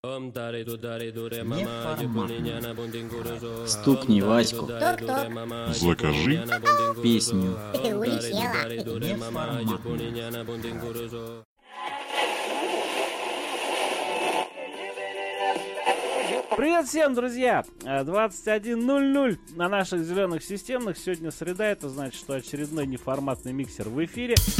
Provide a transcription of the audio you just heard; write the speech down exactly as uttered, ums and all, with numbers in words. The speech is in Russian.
Стукни Ваську. Закажи Песню. Привет всем, друзья! двадцать один ноль ноль на наших зеленых системных. Сегодня среда, это значит, что очередной неформатный миксер в эфире.